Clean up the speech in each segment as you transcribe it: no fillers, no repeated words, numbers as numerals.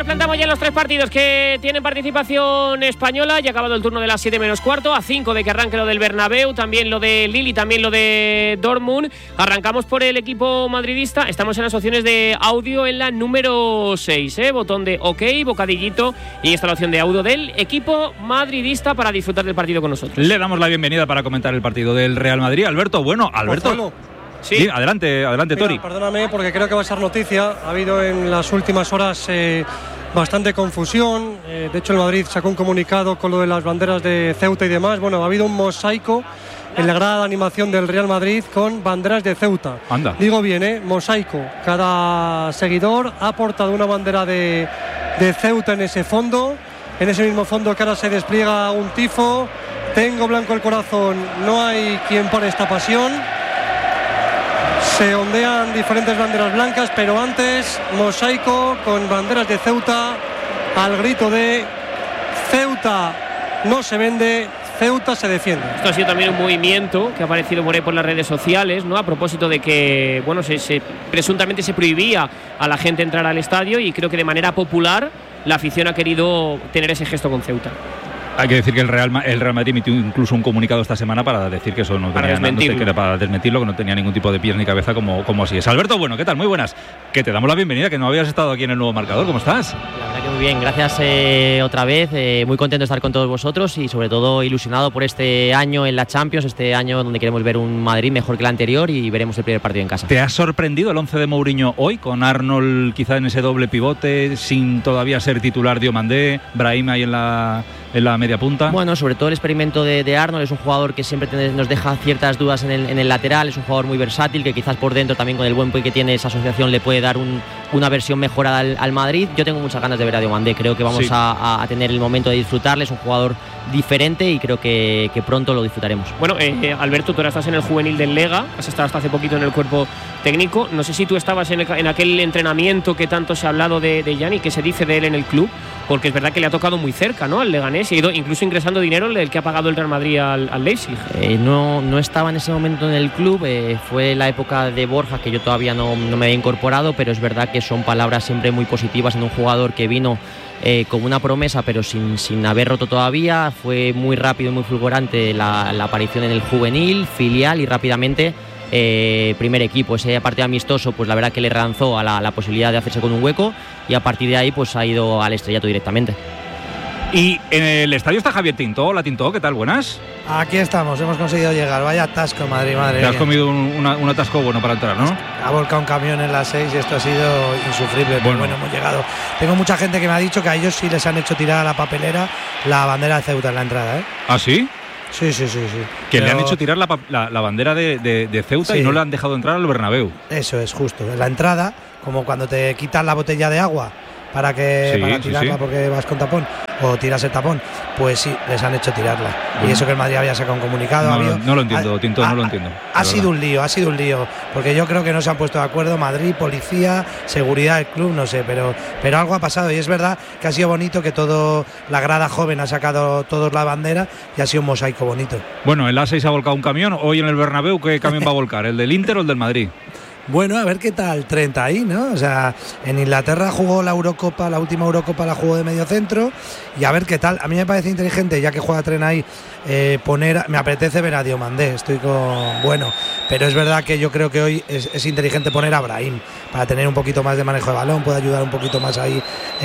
plantamos ya en los 3 partidos que tienen participación española. Ya ha acabado el turno de las 7 menos cuarto, a 5 de que arranque lo del Bernabéu, también lo de Lille y también lo de Dortmund. Arrancamos por el equipo madridista. Estamos en las opciones de audio en la número 6, botón de OK, bocadillito y instalación de audio del equipo madridista para disfrutar del partido con nosotros. Le damos la bienvenida para comentar el partido del Real Madrid. Alberto, Alberto. Sí, adelante, Tori. Perdóname porque creo que va a ser noticia. Ha habido en las últimas horas bastante confusión. De hecho, el Madrid sacó un comunicado con lo de las banderas de Ceuta y demás. Bueno, ha habido un mosaico en la grada de animación del Real Madrid con banderas de Ceuta. Anda. Digo bien, mosaico. Cada seguidor ha portado una bandera de Ceuta en ese fondo. En ese mismo fondo que ahora se despliega un tifo. Tengo blanco el corazón, no hay quien pare esta pasión. Se ondean diferentes banderas blancas, pero antes mosaico con banderas de Ceuta al grito de Ceuta no se vende, Ceuta se defiende. Esto ha sido también un movimiento que ha aparecido por ahí por las redes sociales, ¿no? A propósito de que, bueno, presuntamente se prohibía a la gente entrar al estadio y creo que de manera popular la afición ha querido tener ese gesto con Ceuta. Hay que decir que el Real Madrid emitió incluso un comunicado esta semana para decir que eso no tenía nada, para desmentirlo, que no tenía ningún tipo de pies ni cabeza como así es. Alberto, ¿qué tal? Muy buenas. Que te damos la bienvenida, que no habías estado aquí en el Nuevo Marcador. ¿Cómo estás? La verdad que muy bien, gracias otra vez. Muy contento de estar con todos vosotros y sobre todo ilusionado por este año en la Champions, este año donde queremos ver un Madrid mejor que el anterior y veremos el primer partido en casa. ¿Te ha sorprendido el 11 de Mourinho hoy, con Arnold quizá en ese doble pivote, sin todavía ser titular Diomandé, Brahim ahí en la media punta? Bueno, sobre todo el experimento de Arnold. Es un jugador que siempre nos deja ciertas dudas en el lateral. Es un jugador muy versátil que quizás por dentro también con el buen play que tiene esa asociación le puede dar una versión mejorada al Madrid. Yo tengo muchas ganas de ver a Diomandé. Creo que vamos a tener el momento de disfrutarle. Es un jugador diferente y creo que pronto lo disfrutaremos. Bueno, Alberto, tú ahora estás en el juvenil del Lega, has estado hasta hace poquito en el cuerpo técnico. No sé si tú estabas en aquel entrenamiento que tanto se ha hablado de Gianni, que se dice de él en el club, porque es verdad que le ha tocado muy cerca, ¿no?, al Leganés, y ha ido incluso ingresando dinero el que ha pagado el Real Madrid al Leipzig. No estaba en ese momento en el club, fue la época de Borja, que yo todavía no me había incorporado, pero es verdad que son palabras siempre muy positivas en un jugador que vino como una promesa, pero sin haber roto todavía. Fue muy rápido y muy fulgurante la aparición en el juvenil, filial y rápidamente primer equipo. Ese partido amistoso, pues la verdad que le relanzó a la posibilidad de hacerse con un hueco y a partir de ahí pues ha ido al estrellato directamente. Y en el estadio está Javier Tintó. Hola, Tintó, ¿qué tal? Buenas. Aquí estamos, hemos conseguido llegar. Vaya atasco, madre mía. Te has comido un atasco bueno para entrar, ¿no? Ha volcado un camión en las 6 y esto ha sido insufrible. Bueno, hemos llegado. Tengo mucha gente que me ha dicho que a ellos sí les han hecho tirar a la papelera la bandera de Ceuta en la entrada, ¿eh? ¿Ah, sí? Sí. Que le han hecho tirar la bandera de Ceuta, sí, y no le han dejado entrar al Bernabéu. Eso es, justo. En la entrada, como cuando te quitan la botella de agua para tirarla porque vas con tapón o tiras el tapón, pues sí, les han hecho tirarla. Y eso que el Madrid había sacado un comunicado. No lo entiendo, Tinto, no lo entiendo. Ha sido un lío, porque yo creo que no se han puesto de acuerdo Madrid, policía, seguridad del club, no sé, pero algo ha pasado y es verdad que ha sido bonito que todo la grada joven ha sacado todos la bandera y ha sido un mosaico bonito. Bueno, el A6 ha volcado un camión, hoy en el Bernabéu, ¿qué camión va a volcar? ¿El del Inter o el del Madrid? Bueno, a ver qué tal 30 ahí, ¿no? O sea, en Inglaterra jugó la Eurocopa, la última Eurocopa la jugó de medio centro y a ver qué tal. A mí me parece inteligente, ya que juega Tren ahí, me apetece ver a Diomandé, pero es verdad que yo creo que hoy es inteligente poner a Brahim para tener un poquito más de manejo de balón, puede ayudar un poquito más ahí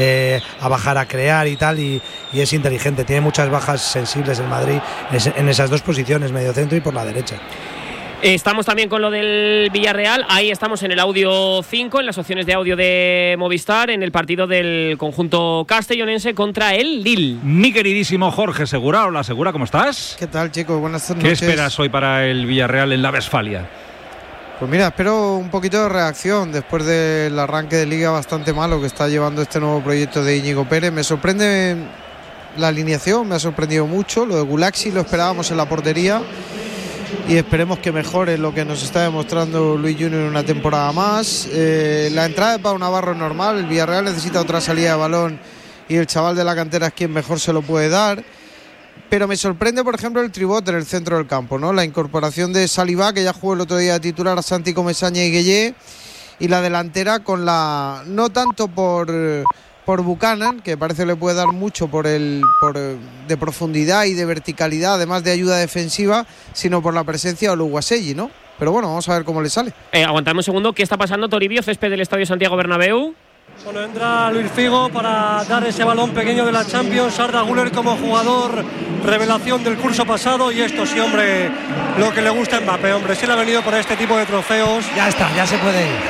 a bajar a crear y tal, y es inteligente. Tiene muchas bajas sensibles el Madrid en esas dos posiciones, medio centro y por la derecha. Estamos también con lo del Villarreal. Ahí estamos en el audio 5, en las opciones de audio de Movistar, en el partido del conjunto castellonense contra el Lille. Mi queridísimo Jorge Segura. Hola, Segura, ¿cómo estás? ¿Qué tal, chicos? Buenas noches. ¿Qué esperas hoy para el Villarreal en la Westfalia? Pues mira, espero un poquito de reacción después del arranque de liga bastante malo que está llevando este nuevo proyecto de Íñigo Pérez. Me sorprende la alineación, me ha sorprendido mucho. Lo de Gulaxi lo esperábamos en la portería y esperemos que mejore lo que nos está demostrando Luis Junior en una temporada más. La entrada de Pau Navarro es normal, el Villarreal necesita otra salida de balón y el chaval de la cantera es quien mejor se lo puede dar. Pero me sorprende, por ejemplo, el tribote en el centro del campo, ¿no? La incorporación de Saliba, que ya jugó el otro día de titular, a Santi Comesaña y Gueye, y la delantera con la... no tanto por por Buchanan, que parece que le puede dar mucho de profundidad y de verticalidad, además de ayuda defensiva, sino por la presencia de Oluwaseyi, ¿no? Pero bueno, vamos a ver cómo le sale. Aguantadme un segundo, ¿qué está pasando? Toribio, césped del Estadio Santiago Bernabéu. Bueno, entra Luis Figo para dar ese balón pequeño de la Champions. Arda Güler como jugador revelación del curso pasado. Y esto sí, hombre, lo que le gusta a Mbappé, hombre. Si él ha venido por este tipo de trofeos. Ya está, ya se puede ir.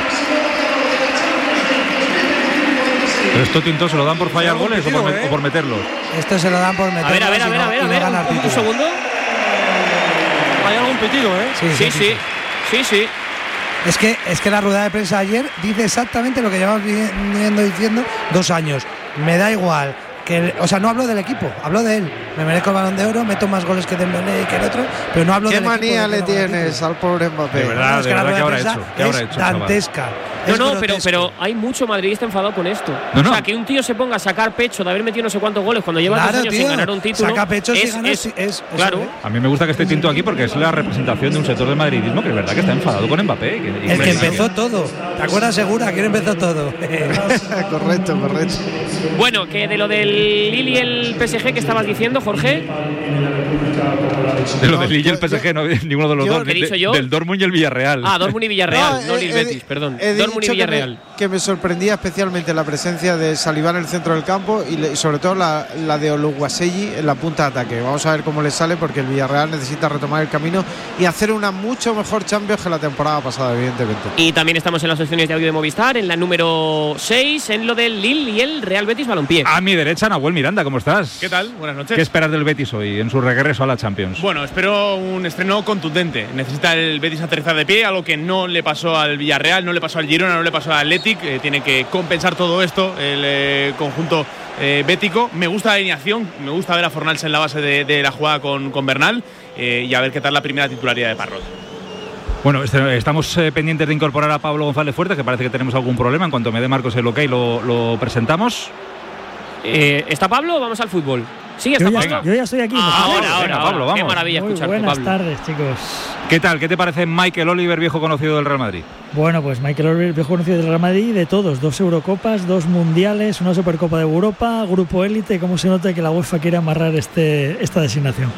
¿Pero esto, Tinto, se lo dan por fallar goles o por meterlos? Esto se lo dan por meterlos. A ver, un segundo. Hay algún pitido, ¿eh? Sí. Es que la rueda de prensa ayer dice exactamente lo que llevamos viniendo diciendo 2 años. Me da igual. No hablo del equipo, hablo de él. Me merezco el Balón de Oro, meto más goles que Dembélé y que el otro, pero no hablo del equipo. ¿Qué manía le tienes al pobre Mbappé? De verdad, ¿qué habrá hecho? Es dantesca. No, pero hay mucho madridista enfadado con esto. O sea, que un tío se ponga a sacar pecho de haber metido no sé cuántos goles cuando lleva 2 años sin ganar un título. Saca pecho claro. A mí me gusta que esté Tinto aquí porque es la representación de un sector del madridismo que es verdad que está enfadado con Mbappé. El que empezó todo. ¿Te acuerdas, Segura? ¿Quién empezó todo? Correcto. Bueno, que de lo del Lille y el PSG que estabas diciendo, Jorge. De lo del Lille y el PSG, no, ninguno de los dos. ¿Qué he dicho yo? Del Dortmund y el Villarreal. Dortmund y Villarreal, no Lille Betis, perdón. Dortmund y Villarreal. Que me sorprendía especialmente la presencia de Saliba en el centro del campo y sobre todo la de Oluwaseyi en la punta de ataque. Vamos a ver cómo le sale porque el Villarreal necesita retomar el camino y hacer una mucho mejor Champions que la temporada pasada, evidentemente. Y también estamos en las secciones de audio de Movistar, en la número 6, en lo del Lille y el Real Betis Balompié. A mi derecha, Nahuel Miranda, ¿cómo estás? ¿Qué tal? Buenas noches. ¿Qué esperas del Betis hoy en su regreso a la Champions? Bueno, espero un estreno contundente. Necesita el Betis aterrizar de pie, algo que no le pasó al Villarreal, no le pasó al Girona, no le pasó al Athletic. Tiene que compensar todo esto el conjunto bético. Me gusta la alineación, me gusta ver a Fornals en la base de la jugada con Bernal y a ver qué tal la primera titularidad de Parrot. Bueno, estamos pendientes de incorporar a Pablo González Fuertes, que parece que tenemos algún problema. En cuanto me dé Marcos el ok, lo presentamos. ¿Está Pablo o vamos al fútbol? Sí, está Pablo. Yo ya estoy aquí. Ahora, Pablo, vamos. Qué maravilla escucharte, Pablo. Buenas tardes, chicos. ¿Qué tal? ¿Qué te parece Michael Oliver, viejo conocido del Real Madrid? Bueno, pues Michael Oliver, viejo conocido del Real Madrid, de todos. 2 Eurocopas, 2 Mundiales, una Supercopa de Europa, Grupo Élite. ¿Cómo se nota que la UEFA quiere amarrar esta designación?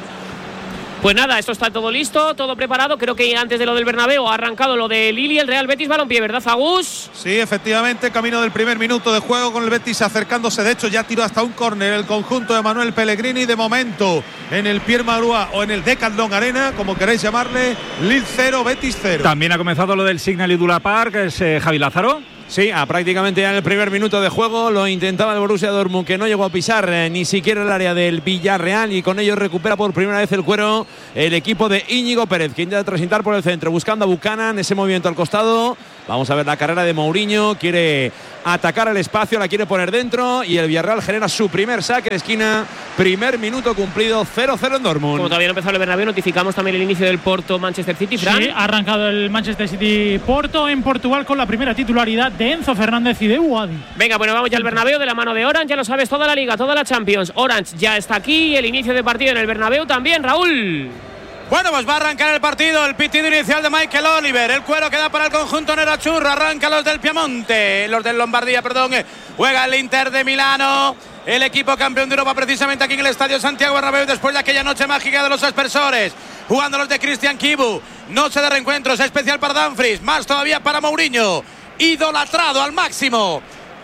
Pues nada, esto está todo listo, todo preparado. Creo que antes de lo del Bernabéu ha arrancado lo de Lille y el Real Betis Balompié, ¿verdad, Agus? Sí, efectivamente, camino del primer minuto de juego con el Betis acercándose. De hecho, ya tiró hasta un córner el conjunto de Manuel Pellegrini. De momento, en el Pierre Marois o en el Decathlon Arena, como queréis llamarle, Lille 0, Betis 0. También ha comenzado lo del Signal Iduna Park, que es Javi Lázaro. Sí, prácticamente ya en el primer minuto de juego lo intentaba el Borussia Dortmund, que no llegó a pisar ni siquiera el área del Villarreal, y con ello recupera por primera vez el cuero el equipo de Íñigo Pérez, que intenta transitar por el centro buscando a Buchanan, ese movimiento al costado. Vamos a ver la carrera de Mourinho, quiere atacar el espacio, la quiere poner dentro y el Villarreal genera su primer saque de esquina. Primer minuto cumplido, 0-0 en Dortmund. Como todavía no empezó el Bernabéu, notificamos también el inicio del Porto-Manchester City. Fran. Sí, ha arrancado el Manchester City-Porto en Portugal con la primera titularidad de Enzo Fernández y de Uadi. Venga, bueno, vamos ya al Bernabéu de la mano de Orange, ya lo sabes, toda la Liga, toda la Champions. Orange ya está aquí, el inicio de partido en el Bernabéu también, Raúl. Bueno, pues va a arrancar el partido, el pitido inicial de Michael Oliver, el cuero queda para el conjunto nerazzurro, arranca los del Piemonte, los del Lombardía, perdón, juega el Inter de Milano, el equipo campeón de Europa precisamente aquí en el Estadio Santiago Bernabéu después de aquella noche mágica de los aspersores, jugando los de Christian Kibu, noche de reencuentros especial para Dumfries, más todavía para Mourinho, idolatrado al máximo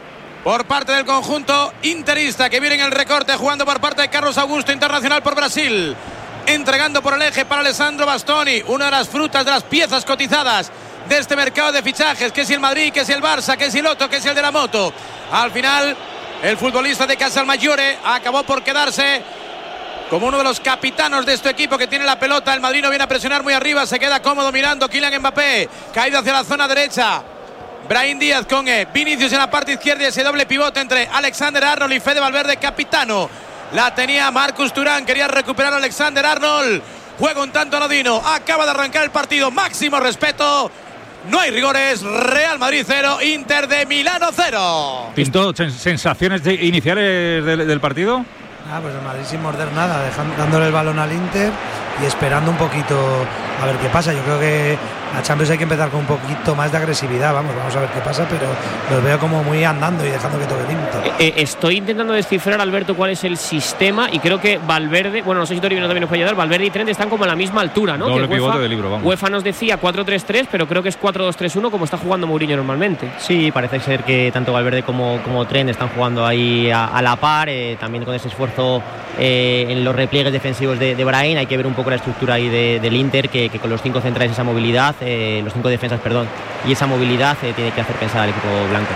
por parte del conjunto interista que viene en el recorte, jugando por parte de Carlos Augusto, internacional por Brasil. Entregando por el eje para Alessandro Bastoni, una de las frutas, de las piezas cotizadas de este mercado de fichajes, que si el Madrid, que si el Barça, que si el Otto, que si el de la moto. Al final, el futbolista de Casalmaggiore acabó por quedarse como uno de los capitanos de este equipo que tiene la pelota. El Madrid no viene a presionar muy arriba, se queda cómodo mirando Kylian Mbappé, caído hacia la zona derecha. Brahim Díaz con Vinicius en la parte izquierda y ese doble pivote entre Alexander Arnold y Fede Valverde, capitano. La tenía Marcus Thuram, quería recuperar a Alexander Arnold. Juega un tanto anodino, acaba de arrancar el partido, máximo respeto. No hay rigores, Real Madrid 0, Inter de Milano 0. Pinto, ¿sensaciones iniciales del partido? Pues el Madrid sin morder nada, dándole el balón al Inter y esperando un poquito a ver qué pasa. Yo creo que la Champions hay que empezar con un poquito más de agresividad. Vamos a ver qué pasa, pero los veo como muy andando y dejando que toque el límite. Estoy intentando descifrar, Alberto, cuál es el sistema y creo que Valverde, bueno, no sé si Toribio también nos puede ayudar, Valverde y Trent están como a la misma altura, ¿no? Doble pivote de libro, vamos. UEFA nos decía 4-3-3, pero creo que es 4-2-3-1 como está jugando Mourinho normalmente. Sí, parece ser que tanto Valverde como Trent están jugando ahí a la par, también con ese esfuerzo en los repliegues defensivos de Brahim. Hay que ver un poco la estructura ahí del Inter, que con los 5 centrales, esa movilidad, los 5 defensas, perdón, y esa movilidad tiene que hacer pensar al equipo blanco.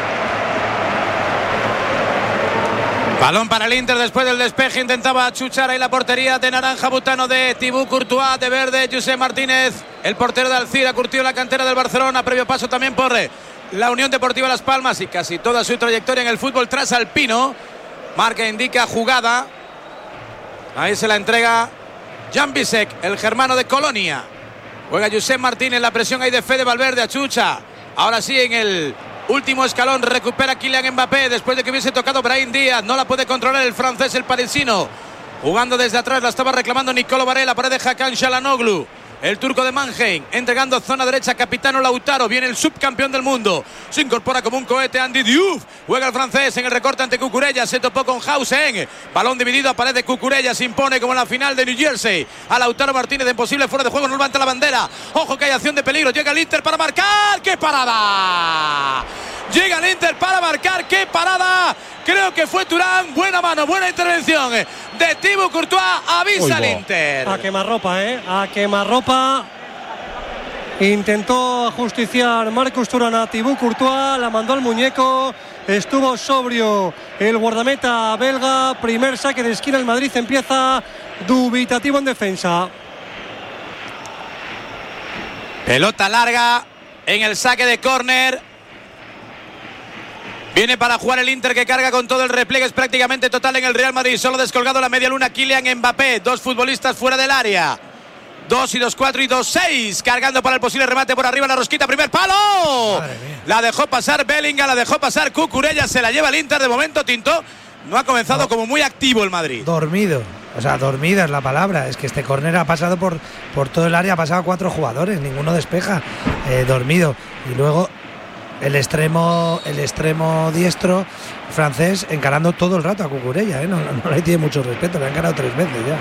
Balón para el Inter después del despeje, intentaba chuchar ahí la portería de naranja butano de Thibaut Courtois, de verde Josep Martínez, el portero de Alcira, curtió la cantera del Barcelona, previo paso también por la Unión Deportiva Las Palmas y casi toda su trayectoria en el fútbol trasalpino. Marca indica jugada, ahí se la entrega Jan Bisek, el germano de Colonia. Juega Josep Martínez, la presión ahí de Fede Valverde, achucha. Ahora sí, en el último escalón recupera Kylian Mbappé después de que hubiese tocado Brahim Díaz. No la puede controlar el francés, el parisino. Jugando desde atrás, la estaba reclamando Nicolo Varela, pared de Hakan Çalhanoğlu. El turco de Mannheim, entregando zona derecha, Capitano Lautaro. Viene el subcampeón del mundo. Se incorpora como un cohete Andy Diouf. Juega el francés en el recorte ante Cucurella. Se topó con Hausen. Balón dividido a pared de Cucurella. Se impone como en la final de New Jersey. A Lautaro Martínez en posible fuera de juego. No levanta la bandera. Ojo que hay acción de peligro. Llega el Inter para marcar. ¡Qué parada! Llega el Inter para marcar. ¡Qué parada! Creo que fue Thuram. Buena mano, buena intervención de Thibaut Courtois. Avisa al Inter. A quemarropa, a quemarropa. Intentó justiciar Marcus Thuram a Thibaut Courtois. La mandó al muñeco. Estuvo sobrio el guardameta belga. Primer saque de esquina. El Madrid empieza dubitativo en defensa. Pelota larga en el saque de córner. Viene para jugar el Inter, que carga con todo el repliegue, es prácticamente total en el Real Madrid. Solo descolgado la media luna Kylian Mbappé. 2 futbolistas fuera del área. 2 y 2, 4 y 2, 6. Cargando para el posible remate por arriba la rosquita. Primer palo. La dejó pasar Bellingham, la dejó pasar Cucurella. Se la lleva el Inter de momento. Tinto no ha comenzado como muy activo el Madrid. Dormido. O sea, dormida es la palabra. Es que este córner ha pasado por todo el área. Ha pasado a 4 jugadores. Ninguno despeja. Dormido. Y luego el extremo diestro francés encarando todo el rato a Cucurella, no le tiene mucho respeto, le han encarado 3 veces ya.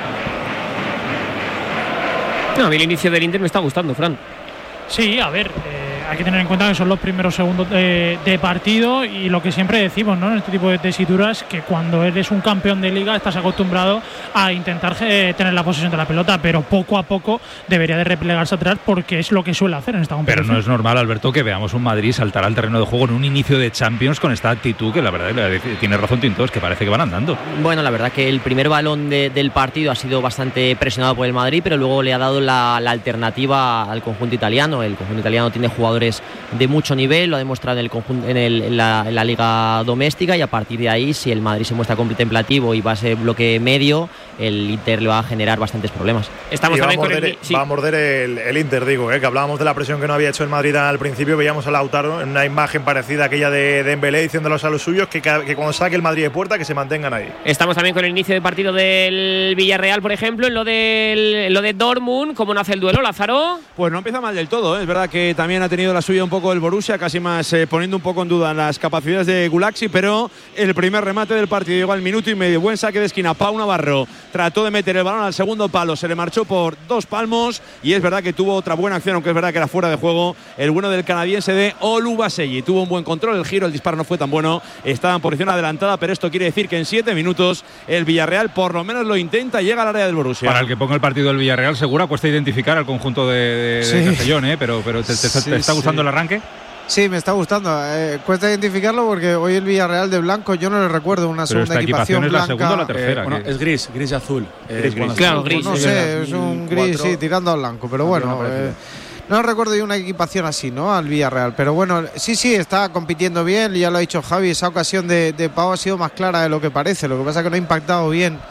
No, a mí el inicio del Inter me está gustando, Fran. Sí, a ver, hay que tener en cuenta que son los primeros segundos de partido y lo que siempre decimos, ¿no? En este tipo de tesituras, que cuando eres un campeón de liga estás acostumbrado a intentar tener la posesión de la pelota, pero poco a poco debería de replegarse atrás porque es lo que suele hacer en esta competición. Pero no es normal, Alberto, que veamos un Madrid saltar al terreno de juego en un inicio de Champions con esta actitud que la verdad tiene razón Tinto, es que parece que van andando. Bueno, la verdad que el primer balón del partido ha sido bastante presionado por el Madrid, pero luego le ha dado la alternativa al conjunto italiano. El conjunto italiano tiene jugadores de mucho nivel, lo ha demostrado en la liga doméstica, y a partir de ahí, si el Madrid se muestra contemplativo y va a ser bloque medio, el Inter le va a generar bastantes problemas. Estamos también va a morder el Inter, digo, que hablábamos de la presión que no había hecho el Madrid al principio. Veíamos a Lautaro en una imagen parecida a aquella de Dembélé diciéndolos a los suyos que cuando saque el Madrid de puerta que se mantengan ahí. Estamos también con el inicio de partido del Villarreal, por ejemplo, en lo de Dortmund. ¿Cómo nace el duelo, Lázaro? Pues no empieza mal del todo, Es verdad que también ha tenido la suya un poco el Borussia, casi más poniendo un poco en duda las capacidades de Gulaxi, pero el primer remate del partido llegó al minuto y medio. Buen saque de esquina. Pau Navarro trató de meter el balón al segundo palo, se le marchó por 2 palmos y es verdad que tuvo otra buena acción, aunque es verdad que era fuera de juego. El bueno del canadiense de Oluwaseyi tuvo un buen control, el giro, el disparo no fue tan bueno, estaba en posición adelantada, pero esto quiere decir que en 7 minutos el Villarreal por lo menos lo intenta y llega al área del Borussia. Para el que ponga el partido del Villarreal, Segura, cuesta identificar al conjunto de Castellón, pero ¿te está gustando el arranque? Sí, me está gustando. Cuesta identificarlo porque hoy el Villarreal de blanco yo no le recuerdo una segunda equipación blanca. ¿Es la segunda o la tercera? Bueno, es gris y azul. Claro, gris. No sé, es un gris, sí, tirando al blanco, pero bueno. No recuerdo yo una equipación así, ¿no? Al Villarreal. Pero bueno, sí, está compitiendo bien. Ya lo ha dicho Javi, esa ocasión de Pau ha sido más clara de lo que parece. Lo que pasa es que no ha impactado bien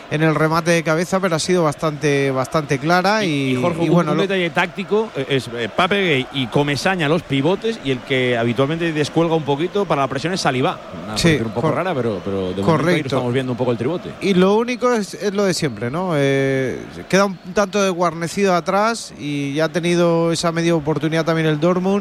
en el remate de cabeza, pero ha sido bastante clara. Y Jorge, bueno, un detalle táctico es Pape y Comesaña los pivotes, y el que habitualmente descuelga un poquito para la presión es Salivá. Sí, un poco rara, pero de correcto. momento ahí estamos viendo un poco el tribote. Y lo único es lo de siempre, ¿no? Queda un tanto desguarnecido atrás y ya ha tenido esa media oportunidad también el Dortmund.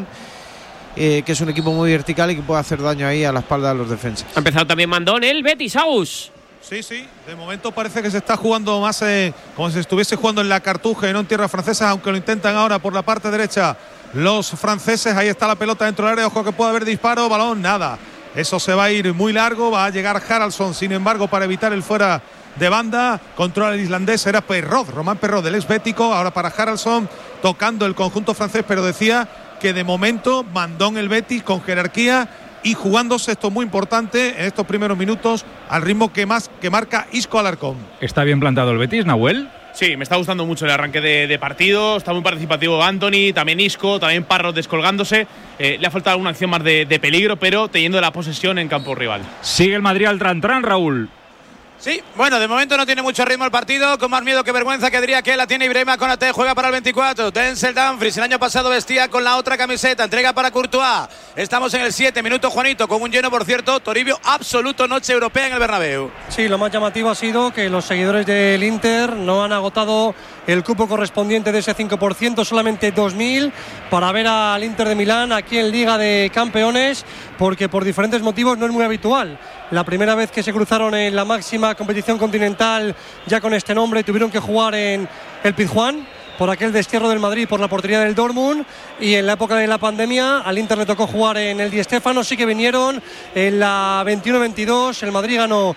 Que es un equipo muy vertical y que puede hacer daño ahí a la espalda de los defensas. Ha empezado también Mandón, el Betis, Agus. Sí, de momento parece que se está jugando más como si estuviese jugando en la Cartuja y no en tierra francesa, aunque lo intentan ahora por la parte derecha los franceses. Ahí está la pelota dentro del área, ojo que puede haber disparo, balón, nada. Eso se va a ir muy largo, va a llegar Haraldsson, sin embargo, para evitar el fuera de banda. Controla el islandés, era Perrot, Román Perrot, del ex bético, ahora para Haraldsson, tocando el conjunto francés, pero decía que de momento Mandón el Betis con jerarquía y jugándose, esto muy importante, en estos primeros minutos al ritmo que marca Isco Alarcón. ¿Está bien plantado el Betis, Nahuel? Sí, me está gustando mucho el arranque de partido, está muy participativo Anthony, también Isco, también Parrot descolgándose. Le ha faltado alguna acción más de peligro, pero teniendo la posesión en campo rival. Sigue el Madrid al tran-tran, Raúl. Sí, bueno, de momento no tiene mucho ritmo el partido, con más miedo que vergüenza, que diría que la tiene Ibrahima Konaté, juega para el 24, Denzel Dumfries, el año pasado vestía con la otra camiseta, entrega para Courtois, estamos en el 7, minuto Juanito, con un lleno, por cierto, Toribio absoluto, noche europea en el Bernabéu. Sí, lo más llamativo ha sido que los seguidores del Inter no han agotado el cupo correspondiente de ese 5%, solamente 2.000 para ver al Inter de Milán aquí en Liga de Campeones, porque por diferentes motivos no es muy habitual. La primera vez que se cruzaron en la máxima competición continental ya con este nombre tuvieron que jugar en el Pizjuán por aquel destierro del Madrid por la portería del Dortmund, y en la época de la pandemia al Inter le tocó jugar en el Di Stéfano. Sí que vinieron en la 21-22, el Madrid ganó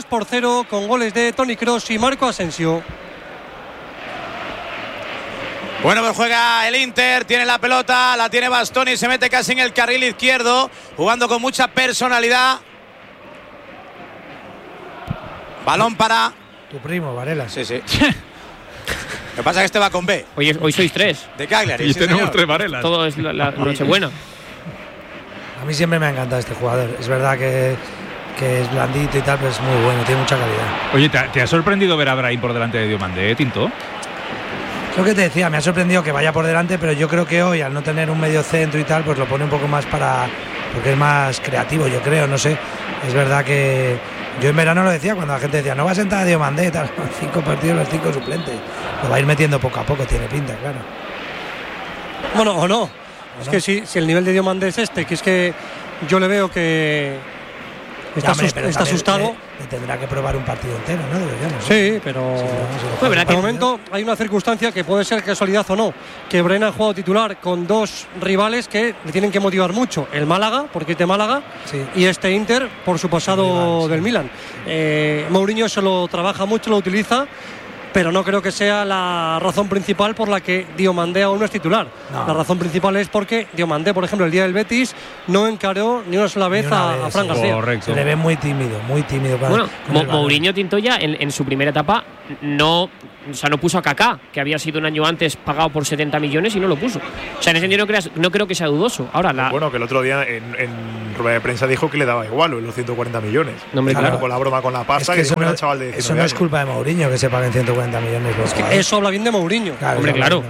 2-0 con goles de Toni Kroos y Marco Asensio. Bueno, pues juega el Inter, tiene la pelota, la tiene Bastoni, se mete casi en el carril izquierdo, jugando con mucha personalidad. Balón para tu primo, Varela. Sí. Lo que pasa es que este va con B. Hoy sois 3. De Cagliari. Y tenemos 3 Varelas. Todo es la Nochebuena. A mí siempre me ha encantado este jugador. Es verdad que es blandito y tal, pero es muy bueno, tiene mucha calidad. Oye, ¿te ha sorprendido ver a Brahim por delante de Diomandé, Tinto? Lo que te decía, me ha sorprendido que vaya por delante, pero yo creo que hoy, al no tener un medio centro y tal, pues lo pone un poco más porque es más creativo, yo creo, no sé. Es verdad que yo en verano lo decía, cuando la gente decía, no va a sentar a Diomandé, tal, 5 partidos, los 5 suplentes. Lo va a ir metiendo poco a poco, tiene pinta, claro. Bueno, o no. Es que si el nivel de Diomandé es este, que es que yo le veo que está asustado. Le tendrá que probar un partido entero, ¿no? Deberíamos, ¿no? Sí, pero de momento hay una circunstancia que puede ser casualidad o no, que Brena ha jugado titular con 2 rivales que le tienen que motivar mucho: el Málaga, porque es de Málaga, sí, y este Inter por su pasado del Milan. Mourinho se lo trabaja mucho, lo utiliza, pero no creo que sea la razón principal por la que Diomandé aún no es titular. No. La razón principal es porque Diomandé, por ejemplo, el día del Betis no encaró ni una sola vez a Fran García. Correcto. Se le ve muy tímido. Bueno, Mourinho Tintoya en su primera etapa no puso a Kaká, que había sido un año antes pagado por 70 millones y no lo puso. O sea, en ese sentido no creo que sea dudoso. Ahora Bueno, que el otro día en rueda de prensa dijo que le daba igual los 140 millones. No, hombre, claro. Con la broma con la pasta, es que era el chaval de 19 eso no es culpa de Mourinho que se paguen 140 millones. Es que eso habla bien de Mourinho. Claro.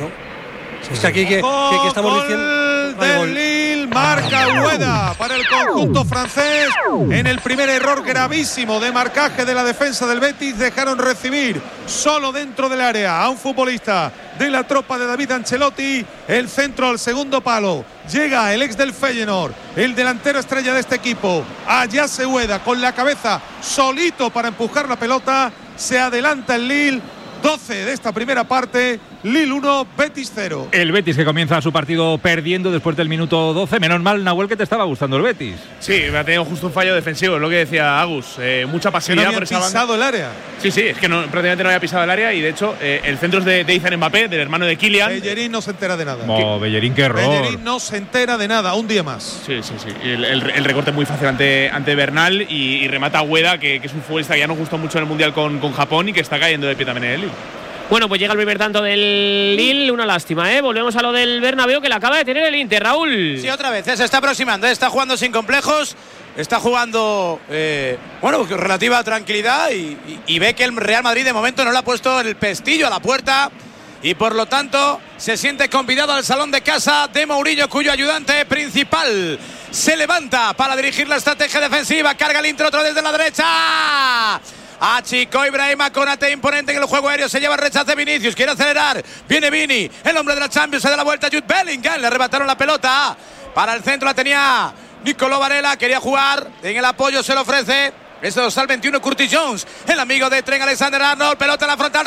Es que aquí que estamos diciendo del Lille, marca Ueda para el conjunto francés. En el primer error gravísimo de marcaje de la defensa del Betis, dejaron recibir solo dentro del área a un futbolista de la tropa de David Ancelotti. El centro al segundo palo, llega el ex del Feyenoord, el delantero estrella de este equipo, Ayase Ueda, con la cabeza solito para empujar la pelota. Se adelanta el Lille. 12 de esta primera parte, Lille 1, Betis 0. El Betis que comienza su partido perdiendo después del minuto 12. Menos mal, Nahuel, que te estaba gustando el Betis. Sí, me ha tenido justo un fallo defensivo, es lo que decía Agus. Mucha pasividad. ¿No había pisado el área? Sí, es que prácticamente no había pisado el área, y de hecho el centro es de Ethan Mbappé, del hermano de Kylian. Bellerín no se entera de nada. Bellerín, qué error. Bellerín no se entera de nada, un día más. Sí. El recorte muy fácil ante Bernal, y remata a Ueda, que es un futbolista que ya nos gustó mucho en el Mundial con Japón y que está cayendo de pie también en el Lille. Bueno, pues llega el primer tanto del Lille, una lástima, ¿eh? Volvemos a lo del Bernabéu, que la acaba de tener el Inter, Raúl. Sí, otra vez, se está aproximando, está jugando sin complejos. está jugando con relativa tranquilidad y ve que el Real Madrid de momento no le ha puesto el pestillo a la puerta y por lo tanto se siente convidado al salón de casa de Mourinho, cuyo ayudante principal se levanta para dirigir la estrategia defensiva. Carga el Inter otra vez desde la derecha. Achicó Ibrahima Konate, imponente en el juego aéreo, se lleva el rechazo de Vinicius, quiere acelerar, viene Vini, el hombre de la Champions, se da la vuelta, Jude Bellingham, le arrebataron la pelota, para el centro la tenía Nicolò Varela, quería jugar, en el apoyo se lo ofrece, este dorsal 21 Curtis Jones, el amigo de Trent Alexander-Arnold, pelota en la frontal,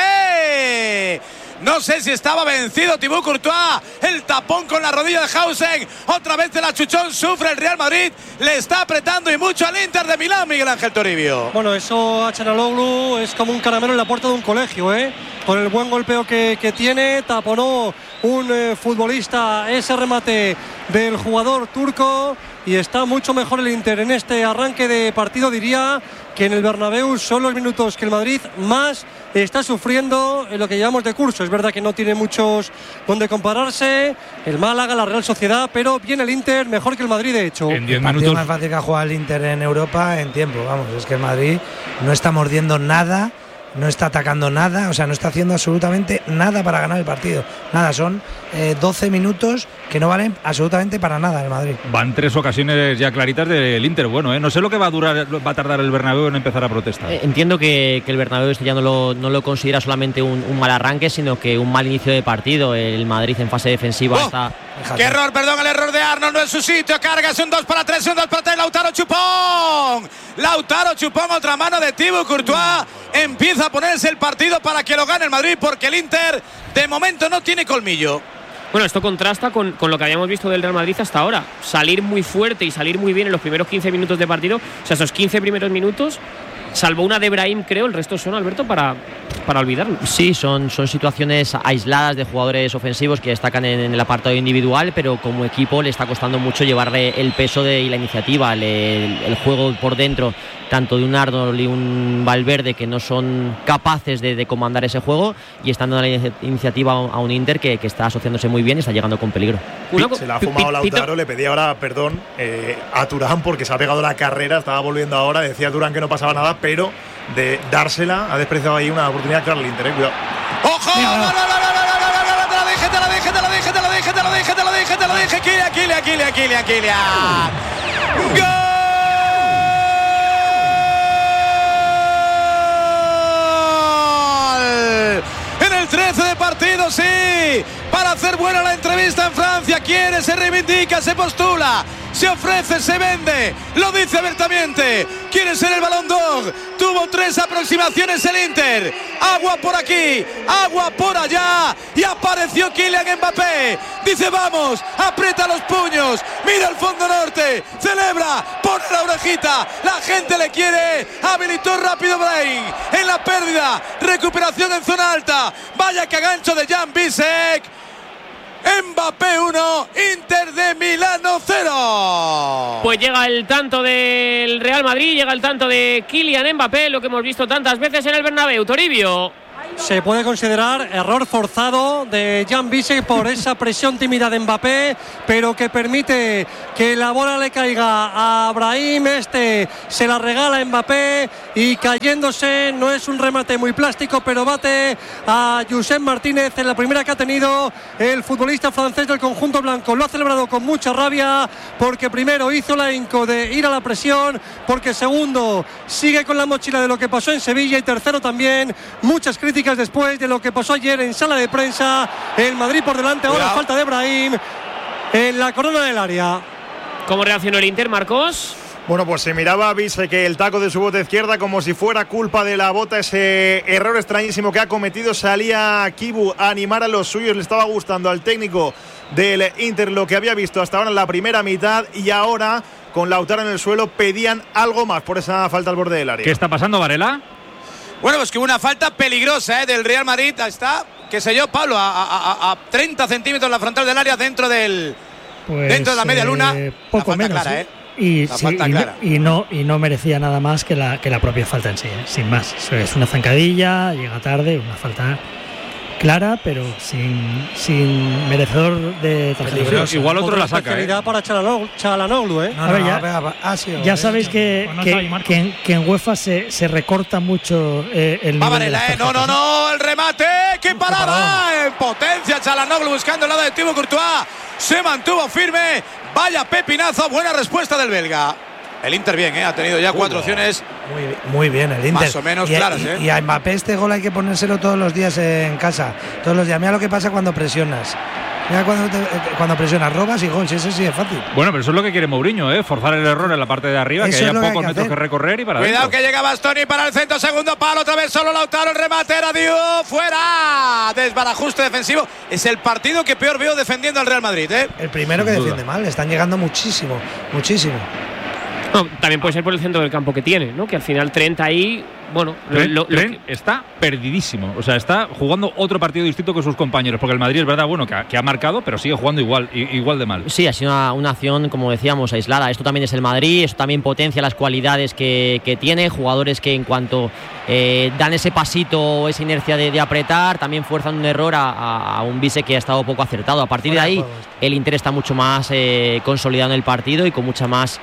remate. No sé si estaba vencido Thibaut Courtois, el tapón con la rodilla de Hausen, otra vez el achuchón, sufre el Real Madrid, le está apretando y mucho al Inter de Milán, Miguel Ángel Toribio. Bueno, eso a Çalhanoğlu es como un caramelo en la puerta de un colegio, con el buen golpeo que tiene, taponó un futbolista ese remate del jugador turco y está mucho mejor el Inter en este arranque de partido, diría que en el Bernabéu son los minutos que el Madrid más está sufriendo en lo que llevamos de curso. Es verdad que no tiene muchos donde compararse, el Málaga, la Real Sociedad, pero viene el Inter mejor que el Madrid, de hecho. En 10 minutos. El más fácil que ha jugado el Inter en Europa en tiempo, vamos, es que el Madrid no está mordiendo nada, no está atacando nada, o sea, no está haciendo absolutamente nada para ganar el partido. Nada, son 12 minutos que no valen absolutamente para nada el Madrid. Van 3 ocasiones ya claritas del Inter, bueno, no sé lo que va a tardar el Bernabéu en empezar a protestar. Entiendo que el Bernabéu este ya no lo considera solamente un mal arranque, sino que un mal inicio de partido. El Madrid en fase defensiva está... ¡Qué error! Perdón, el error de Arnold, no es su sitio. Carga, es un 2 para 3, un 2 para 3. Lautaro Chupón. Lautaro Chupón, otra mano de Thibaut Courtois. Empieza a ponerse el partido para que lo gane el Madrid, porque el Inter de momento no tiene colmillo. Bueno, esto contrasta con lo que habíamos visto del Real Madrid hasta ahora. Salir muy fuerte y salir muy bien en los primeros 15 minutos de partido. O sea, esos 15 primeros minutos, salvo una de Brahim, creo, el resto son, Alberto, para olvidarlo. Sí, son situaciones aisladas de jugadores ofensivos que destacan en el apartado individual, pero como equipo le está costando mucho llevarle el peso y la iniciativa, el juego por dentro, tanto de un Arnold y un Valverde, que no son capaces de comandar ese juego, y están dando la iniciativa a un Inter que está asociándose muy bien y está llegando con peligro. Se la ha fumado Lautaro, le pedí ahora perdón a Turán porque se ha pegado la carrera, estaba volviendo ahora, decía Turán que no pasaba nada, pero de dársela ha despreciado ahí una oportunidad clara al Inter, cuidado. ¡Ojo! Te lo dije, Kylian. ¡Gol! En el 13 de partido, sí, para hacer buena la entrevista en Francia. Quiere, se reivindica, se postula, se ofrece, se vende, lo dice abiertamente. Quiere ser el Ballon d'Or. Tuvo 3 aproximaciones el Inter. Agua por aquí, agua por allá, y apareció Kylian Mbappé. Dice vamos, aprieta los puños, mira el fondo norte, celebra, pone la orejita, la gente le quiere. Habilitó rápido Brahim en la pérdida, recuperación en zona alta. Vaya que gancho de Jan Bisek. Mbappé 1, Inter de Milano 0. Pues llega el tanto del Real Madrid, llega el tanto de Kylian Mbappé, lo que hemos visto tantas veces en el Bernabéu. Toribio. Se puede considerar error forzado de Jan Bisek por esa presión tímida de Mbappé, pero que permite que la bola le caiga a Brahim. Se la regala a Mbappé y cayéndose, no es un remate muy plástico, pero bate a Josep Martínez en la primera que ha tenido el futbolista francés del conjunto blanco. Lo ha celebrado con mucha rabia, porque primero hizo la hinco de ir a la presión, porque segundo sigue con la mochila de lo que pasó en Sevilla, y tercero también muchas críticas después de lo que pasó ayer en sala de prensa. El Madrid por delante, ahora falta de Brahim en la corona del área. ¿Cómo reaccionó el Inter, Marcos? Bueno, pues se miraba a Bisek que el taco de su bota izquierda como si fuera culpa de la bota, ese error extrañísimo que ha cometido. Salía Kibu a animar a los suyos, le estaba gustando al técnico del Inter lo que había visto hasta ahora en la primera mitad, y ahora con Lautaro en el suelo pedían algo más por esa falta al borde del área. ¿Qué está pasando, Varela? Bueno, pues que hubo una falta peligrosa del Real Madrid. Está, qué sé yo, Pablo, a 30 centímetros la frontal del área, dentro de la media luna. Poco la falta menos, clara, Y no merecía nada más que la propia falta en sí, sin más. Es una zancadilla, llega tarde, una falta clara, pero sin merecedor de tarjeta. Igual otro la saca. Para Çalhanoğlu, ¿eh? Ya sabéis que en UEFA se recorta mucho el nivel de las tarjetas. No, el remate, qué parada, en potencia Çalhanoğlu buscando el lado de Thibaut Courtois, se mantuvo firme, vaya pepinazo, buena respuesta del belga. El Inter bien, ha tenido ya 4 opciones. Muy bien el Inter. Más o menos claras, Y a Mbappé este gol hay que ponérselo todos los días en casa. Todos los días. Mira lo que pasa cuando presionas. Mira cuando presionas, robas y gol. Eso sí es fácil. Bueno, pero eso es lo que quiere Mourinho, forzar el error en la parte de arriba, eso que haya pocos metros que recorrer y para Cuidado que llega Bastoni para el centro, segundo palo, otra vez solo Lautaro, el remate era Diouf, fuera. Desbarajuste defensivo. Es el partido que peor veo defendiendo al Real Madrid, El primero que defiende mal. Están llegando muchísimo. No, también puede ser por el centro del campo que tiene, ¿no? Que al final Trent ahí, bueno, Trent está perdidísimo. O sea, está jugando otro partido distinto que sus compañeros, porque el Madrid es verdad, bueno, que ha marcado, pero sigue jugando igual de mal. Sí, ha sido una acción, como decíamos, aislada. Esto también es el Madrid, esto también potencia las cualidades que tiene, jugadores que en cuanto dan ese pasito, esa inercia de apretar, también fuerzan un error a un Vise que ha estado poco acertado. A partir de ahí, el Inter está mucho más consolidado en el partido y con mucho más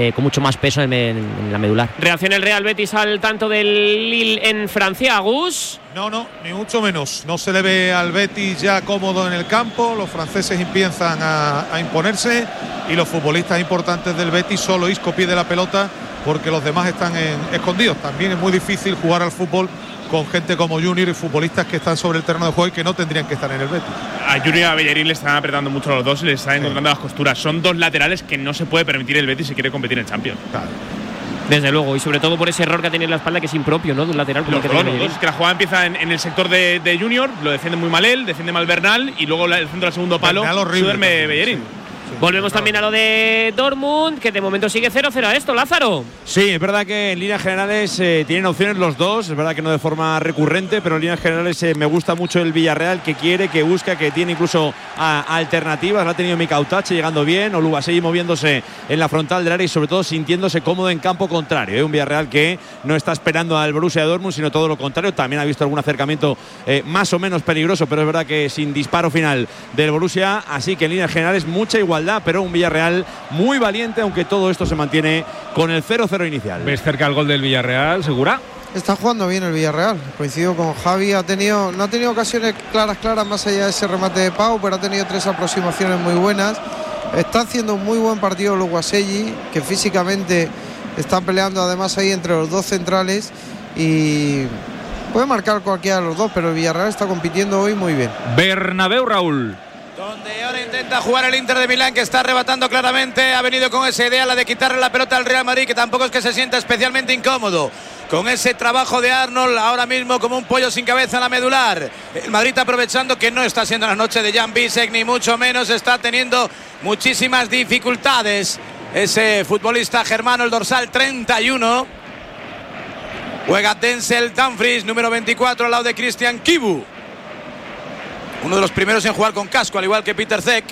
peso en la medular. Reacciona el Real Betis al tanto del Lille en Francia, Agus. No, ni mucho menos. No se le ve al Betis ya cómodo en el campo. Los franceses empiezan a imponerse y los futbolistas importantes del Betis solo Isco pide la pelota porque los demás están escondidos. También es muy difícil jugar al fútbol con gente como Junior y futbolistas que están sobre el terreno de juego y que no tendrían que estar en el Betis. A Junior y a Bellerín le están apretando mucho a los dos y les están encontrando las costuras. Son dos laterales que no se puede permitir el Betis si quiere competir en Champions. Claro. Desde luego, y sobre todo por ese error que ha tenido en la espalda, que es impropio, ¿no? De un lateral como los el que tiene dos, es que la jugada empieza en el sector de Junior, lo defiende muy mal él, defiende mal Bernal y luego el centro al segundo palo duerme Bellerín. Sí. Volvemos también a lo de Dortmund, que de momento sigue 0-0 a esto, Lázaro. Sí, es verdad que en líneas generales tienen opciones los dos, es verdad que no de forma recurrente, pero en líneas generales me gusta mucho el Villarreal, que quiere, que busca, que tiene incluso alternativas. La ha tenido Mikautache llegando bien, Oluwaseyi moviéndose en la frontal del área y sobre todo sintiéndose cómodo en campo contrario. Un Villarreal que no está esperando al Borussia Dortmund, sino todo lo contrario. También ha visto algún acercamiento más o menos peligroso, pero es verdad que sin disparo final del Borussia, así que en líneas generales mucha igualdad, pero un Villarreal muy valiente, aunque todo esto se mantiene con el 0-0 inicial. ¿Ves cerca el gol del Villarreal, Segura? Está jugando bien el Villarreal, coincido con Javi, no ha tenido ocasiones claras más allá de ese remate de Pau, pero ha tenido 3 aproximaciones muy buenas. Está haciendo un muy buen partido Oluwaseyi, que físicamente está peleando además ahí entre los dos centrales y puede marcar cualquiera de los dos, pero el Villarreal está compitiendo hoy muy bien. Bernabéu, Raúl. Donde ahora intenta jugar el Inter de Milán, que está arrebatando claramente. Ha venido con esa idea, la de quitarle la pelota al Real Madrid, que tampoco es que se sienta especialmente incómodo con ese trabajo de Arnold, ahora mismo como un pollo sin cabeza en la medular. El Madrid aprovechando que no está siendo la noche de Jan Bisek, ni mucho menos, está teniendo muchísimas dificultades ese futbolista germano, el dorsal 31. Juega Denzel Dumfries, número 24, al lado de Christian Kibu, uno de los primeros en jugar con casco, al igual que Peter Cech.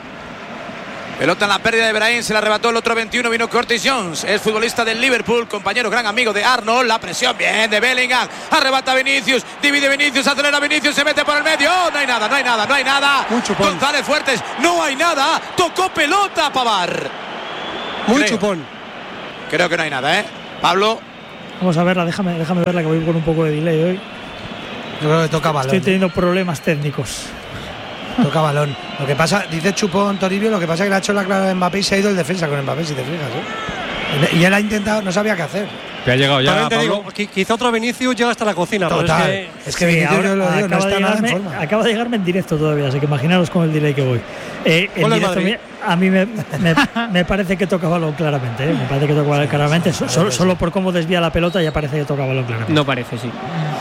Pelota en la pérdida de Brahim, se la arrebató el otro 21, vino Curtis Jones, es futbolista del Liverpool, compañero, gran amigo de Arnold. La presión bien de Bellingham, arrebata Vinicius, divide Vinicius, acelera Vinicius, se mete por el medio. No hay nada. González Fuertes, no hay nada. Tocó pelota Pavard. Muy chupón. Creo que no hay nada, Pablo. Vamos a verla, déjame verla, que voy con un poco de delay hoy. Yo creo que toca balón. Estoy teniendo problemas técnicos. Toca balón. Lo que pasa, dice Chupón Toribio, lo que pasa es que le ha hecho la clara de Mbappé y se ha ido el defensa con Mbappé, si te fijas, Y él ha intentado, no sabía qué hacer. Te ha llegado ya, Pablo. Digo, quizá otro Vinicius llega hasta la cocina. Total. Es que Vinicius, yo lo digo, no está nada en forma. Acaba de llegarme en directo todavía, así que imaginaros con el delay que voy. En directo, a mí me parece que toca balón claramente. Me parece que toca balón claramente. Solo por cómo desvía la pelota ya parece que toca balón claramente. No parece, sí.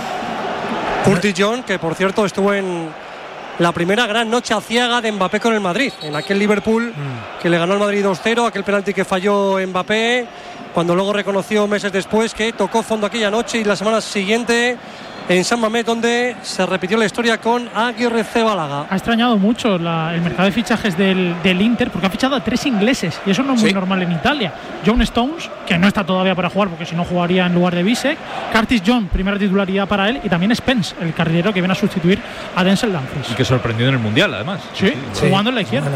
Curtis Jones, que por cierto estuvo en la primera gran noche aciaga de Mbappé con el Madrid, en aquel Liverpool que le ganó al Madrid 2-0, aquel penalti que falló Mbappé, cuando luego reconoció meses después que tocó fondo aquella noche y la semana siguiente en San Mamés, donde se repitió la historia con Aguirre Zabalaga. Ha extrañado mucho el mercado de fichajes del Inter, porque ha fichado a 3 ingleses y eso no es muy normal en Italia. John Stones, que no está todavía para jugar porque si no jugaría en lugar de Bisek. Curtis John, primera titularidad para él, y también Spence, el carrilero que viene a sustituir a Denzel Dumfries. Y que sorprendió en el Mundial, además. Sí, jugando en la izquierda.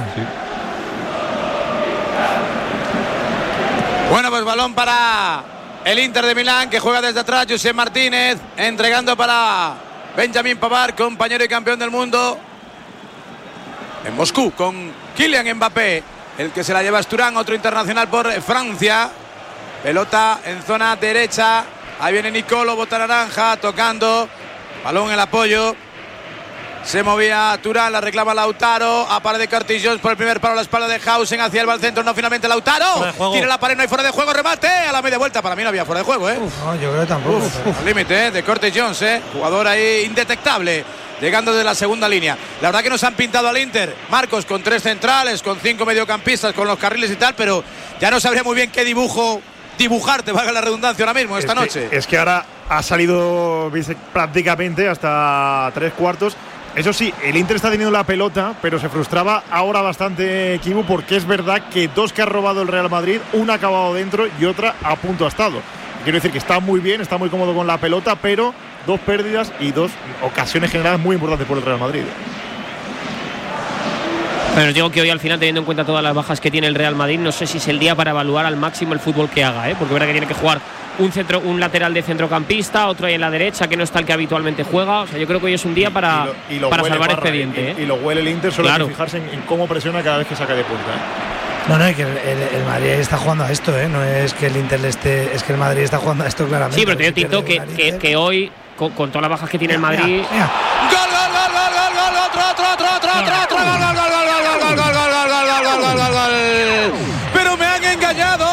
Bueno, pues balón para el Inter de Milán, que juega desde atrás. Josep Martínez entregando para Benjamin Pavard, compañero y campeón del mundo en Moscú, con Kylian Mbappé, el que se la lleva Sturán, otro internacional por Francia. Pelota en zona derecha. Ahí viene Nicolo, bota naranja, tocando. Balón en el apoyo. Se movía Turán, la reclama Lautaro. Aparece Curtis Jones por el primer palo a la espalda de Hausen. Hacia el centro, no, finalmente Lautaro. Tira la pared, no hay fuera de juego, remate. A la media vuelta, para mí no había fuera de juego, No, yo creo que tampoco. Al límite, de Curtis Jones, jugador ahí indetectable, llegando de la segunda línea. La verdad que nos han pintado al Inter, Marcos, con 3 centrales, con 5 mediocampistas, con los carriles y tal, pero ya no sabría muy bien qué dibujarte, valga la redundancia ahora mismo, esta noche. Es que ahora ha salido prácticamente hasta 3/4. Eso sí, el Inter está teniendo la pelota, pero se frustraba ahora bastante Kibu, porque es verdad que 2 que ha robado el Real Madrid, una ha acabado dentro y otra a punto ha estado. Quiero decir que está muy bien, está muy cómodo con la pelota, pero 2 pérdidas y 2 ocasiones generadas muy importantes por el Real Madrid. Pero os digo que hoy, al final, teniendo en cuenta todas las bajas que tiene el Real Madrid, no sé si es el día para evaluar al máximo el fútbol que haga, porque verá que tiene que jugar un lateral de centrocampista, otro ahí en la derecha, que no está el que habitualmente juega. O sea, yo creo que hoy es un día para salvar expediente. Y lo huele el Inter, solo hay que fijarse en cómo presiona cada vez que saca de punta. No, es que el Madrid está jugando a esto, no es que el Inter le esté, es que el Madrid está jugando a esto claramente. Sí, pero te digo, Tinto, que hoy, con todas las bajas que tiene el Madrid. Pero me han engañado.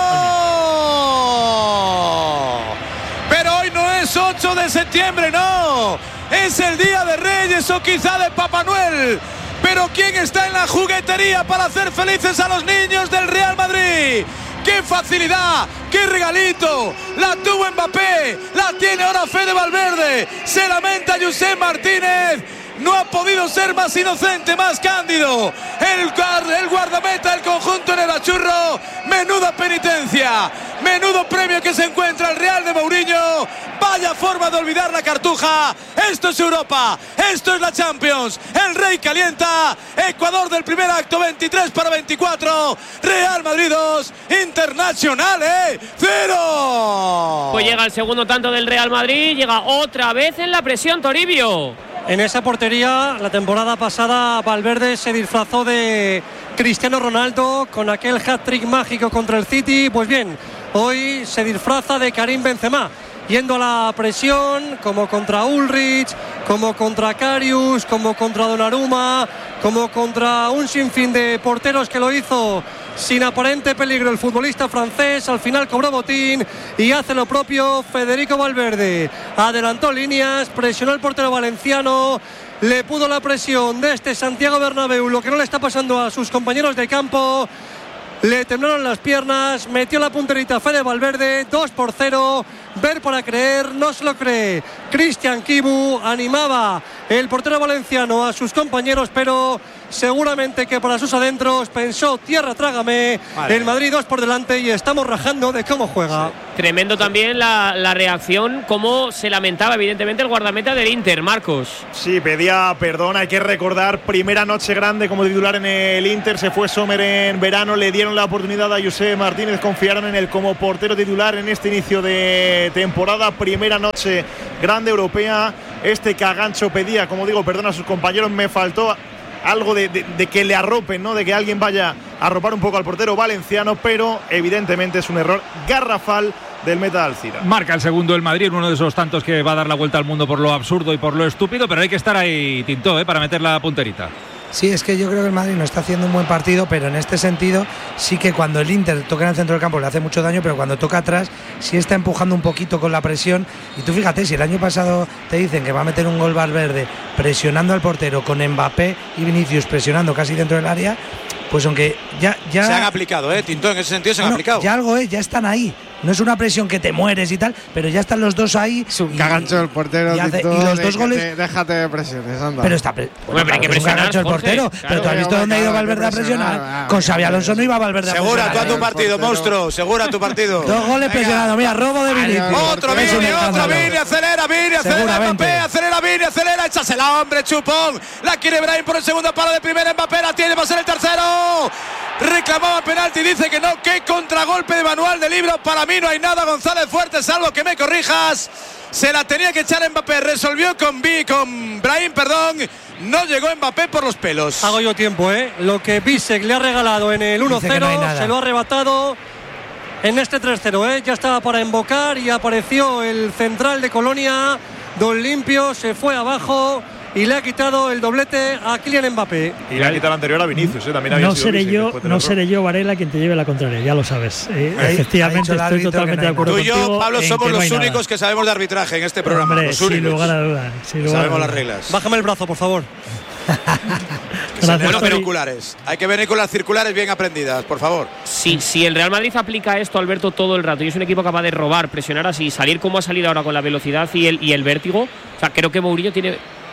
Pero hoy no es 8 de septiembre, no. Es el Día de Reyes o quizá de Papá Noel. Pero ¿quién está en la juguetería para hacer felices a los niños del Real Madrid? ¡Qué facilidad! ¡Qué regalito! La tuvo Mbappé, la tiene ahora Fede Valverde. Se lamenta Josep Martínez. No ha podido ser más inocente, más cándido. El guardameta del conjunto en el Achurro. Menuda penitencia. Menudo premio que se encuentra el Real de Mourinho. Vaya forma de olvidar la cartuja. Esto es Europa. Esto es la Champions. El Rey calienta. Ecuador del primer acto, 23-24. Real Madrid 2. Internacional 0. Pues llega el segundo tanto del Real Madrid. Llega otra vez en la presión Toribio. En esa portería, la temporada pasada, Valverde se disfrazó de Cristiano Ronaldo con aquel hat-trick mágico contra el City. Pues bien, hoy se disfraza de Karim Benzema, yendo a la presión, como contra Ulrich, como contra Karius, como contra Donnarumma, como contra un sinfín de porteros que lo hizo sin aparente peligro el futbolista francés. Al final cobró botín y hace lo propio Federico Valverde. Adelantó líneas, presionó al portero valenciano, le pudo la presión de este Santiago Bernabéu, lo que no le está pasando a sus compañeros de campo. Le temblaron las piernas, metió la punterita Fede Valverde, 2-0. Ver para creer, no se lo cree. Cristian Kibu animaba el portero valenciano a sus compañeros, pero seguramente que para sus adentros pensó: tierra, trágame. Vale. El Madrid 2 por delante y estamos rajando de cómo juega. Sí. Tremendo también la reacción, cómo se lamentaba evidentemente el guardameta del Inter, Marcos. Sí, pedía perdón. Hay que recordar, primera noche grande como titular en el Inter. Se fue Sommer en verano, le dieron la oportunidad a Josep Martínez, confiaron en él como portero titular en este inicio de temporada. Primera noche grande europea. Este cagancho pedía, como digo, perdón a sus compañeros. Me faltó algo de que le arropen, ¿no? De que alguien vaya a arropar un poco al portero valenciano, pero evidentemente es un error garrafal del meta Alcira. Marca el segundo el Madrid, uno de esos tantos que va a dar la vuelta al mundo por lo absurdo y por lo estúpido, pero hay que estar ahí, Tinto, para meter la punterita. Sí, es que yo creo que el Madrid no está haciendo un buen partido, pero en este sentido sí que cuando el Inter toca en el centro del campo le hace mucho daño, pero cuando toca atrás sí está empujando un poquito con la presión. Y tú fíjate, si el año pasado te dicen que va a meter un gol Valverde presionando al portero, con Mbappé y Vinicius presionando casi dentro del área, pues aunque ya se han aplicado, Tinto, en ese sentido se han aplicado. Ya algo ya están ahí. no es una presión que te mueres y tal, pero ya están los dos ahí. Es un cagancho el portero. Y los dos goles. Déjate de presiones, anda. Pero está. Hay que presionar el portero. Claro, pero tú has visto dónde ha ido Valverde a presionar. Con Xabi Alonso no iba Valverde a presionar. Segura tú a tu partido, monstruo. Segura tu partido. 2 goles presionados. Mira, robo de Vini. Otro Vini, acelera Mbappé, acelera, échasela, hombre, chupón. La quiere Brahim por el segundo palo de primera, Mbappé la tiene, va a ser el tercero. Reclamaba penalti, dice que no. Qué contragolpe de manual de libro. Para mí no hay nada, González Fuerte, salvo que me corrijas. Se la tenía que echar Mbappé, resolvió con Brahim, no llegó Mbappé por los pelos. Hago yo tiempo, lo que Bisek le ha regalado en el 1-0 se lo ha arrebatado en este 3-0, ya estaba para invocar y apareció el central de Colonia, Don Limpio, se fue abajo y le ha quitado el doblete a Kylian Mbappé. Y le ha quitado el anterior a Vinicius, también había sido no seré yo, Varela, quien te lleve la contraria, ya lo sabes. Efectivamente, estoy totalmente de acuerdo contigo. Tú y yo, Pablo, somos los únicos que sabemos de arbitraje en este programa. Hombre, sin lugar a dudas. Sabemos las reglas. Bájame el brazo, por favor. Gracias, binoculares. Hay que venir con las circulares bien aprendidas, por favor. Si el Real Madrid aplica esto, Alberto, todo el rato y es un equipo capaz de robar, presionar así, salir como ha salido ahora con la velocidad y el vértigo, o sea, creo que Mourinho tiene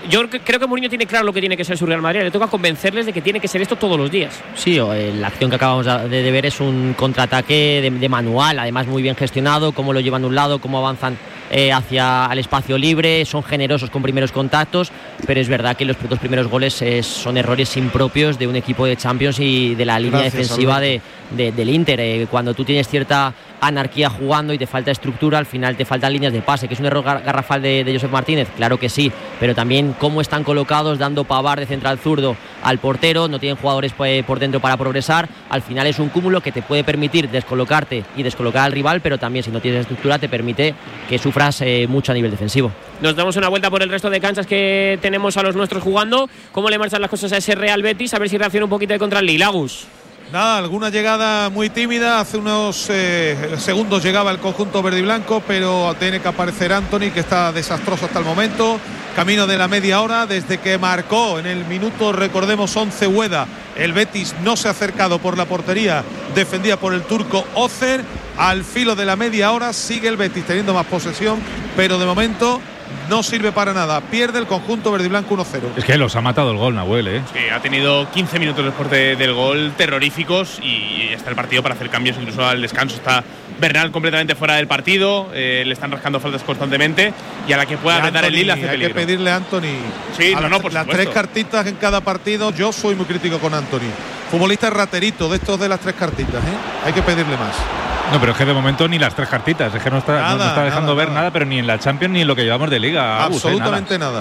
claro lo que tiene que ser su Real Madrid. Le toca convencerles de que tiene que ser esto todos los días. Sí, la acción que acabamos de ver es un contraataque de manual, además muy bien gestionado, cómo lo llevan de un lado, cómo avanzan hacia el espacio libre, son generosos con primeros contactos, pero es verdad que los 2 primeros goles son errores impropios de un equipo de Champions y de la línea defensiva del Inter. Cuando tú tienes cierta anarquía jugando y te falta estructura, al final te faltan líneas de pase, que es un error garrafal de Josep Martínez, claro que sí, pero también cómo están colocados, dando Pavard de central zurdo al portero, no tienen jugadores por dentro para progresar, al final es un cúmulo que te puede permitir descolocarte y descolocar al rival, pero también si no tienes estructura te permite que sufras mucho a nivel defensivo. Nos damos una vuelta por el resto de canchas que tenemos a los nuestros jugando. ¿Cómo le marchan las cosas a ese Real Betis? A ver si reacciona un poquito de contra el Lille. Agus. Nada, alguna llegada muy tímida. Hace unos segundos llegaba el conjunto verde y blanco, pero tiene que aparecer Antony, que está desastroso hasta el momento. Camino de la media hora, desde que marcó en el minuto, recordemos, 11 Ueda. El Betis no se ha acercado por la portería defendida por el turco Ozer. Al filo de la media hora sigue el Betis teniendo más posesión, pero de momento no sirve para nada. Pierde el conjunto verde y blanco 1-0. Es que los ha matado el gol, Nahuel, Sí, ha tenido 15 minutos después del gol terroríficos y está el partido para hacer cambios, incluso al descanso. Está Bernal completamente fuera del partido, le están rascando faltas constantemente y a la que pueda apretar el Lille hace peligro. Hay que pedirle a Antony. Sí, por las 3 cartitas en cada partido. Yo soy muy crítico con Antony. Futbolista raterito de estos de las 3 cartitas, Hay que pedirle más. No, pero es que de momento ni las 3 cartitas, es que no está dejando ver nada, pero ni en la Champions ni en lo que llevamos de Liga. Absolutamente nada.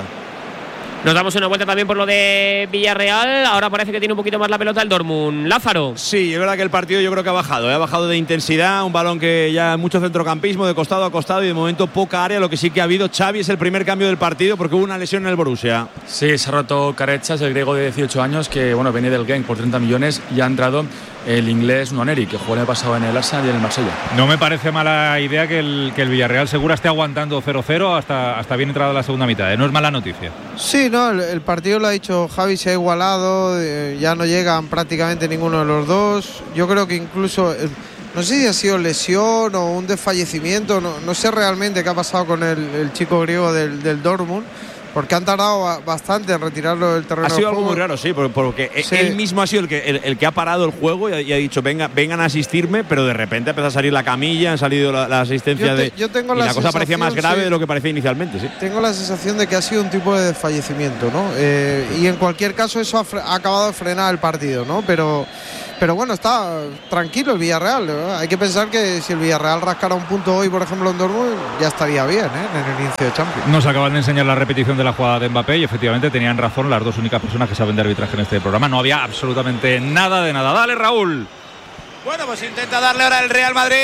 Nos damos una vuelta también por lo de Villarreal. Ahora parece que tiene un poquito más la pelota el Dortmund. Lázaro. Sí, es verdad que el partido yo creo que ha bajado de intensidad. Un balón que ya mucho centrocampismo de costado a costado y de momento poca área. Lo que sí que ha habido, Xavi, es el primer cambio del partido porque hubo una lesión en el Borussia. Sí, se ha roto Carechas, el griego de 18 años que venía del Genk por 30 millones y ha entrado el inglés Nwaneri, que jugó el año pasado en el Arsenal y en el Marsella. No me parece mala idea que el Villarreal segura esté aguantando 0-0 hasta bien entrada la segunda mitad. No es mala noticia. Sí, no, el partido lo ha dicho Javi, se ha igualado, ya no llegan prácticamente ninguno de los dos. Yo creo que incluso, no sé si ha sido lesión o un desfallecimiento, no sé realmente qué ha pasado con el chico griego del Dortmund. Porque han tardado bastante en retirarlo del terreno. Ha sido algo muy raro, sí, porque sí. Él mismo ha sido el que ha parado el juego y ha dicho vengan a asistirme, pero de repente empezó a salir la camilla, han salido la asistencia y la cosa parecía más grave de lo que parecía inicialmente. Sí. Tengo la sensación de que ha sido un tipo de desfallecimiento, ¿no? Y en cualquier caso eso ha acabado de frenar el partido, ¿no? Pero bueno, está tranquilo el Villarreal, ¿no? Hay que pensar que si el Villarreal rascara un punto hoy, por ejemplo, en Dortmund, ya estaría bien, en el inicio de Champions. Nos acaban de enseñar la repetición de la jugada de Mbappé y efectivamente tenían razón las 2 únicas personas que saben de arbitraje en este programa. No había absolutamente nada de nada. ¡Dale, Raúl! Bueno, pues intenta darle ahora el Real Madrid.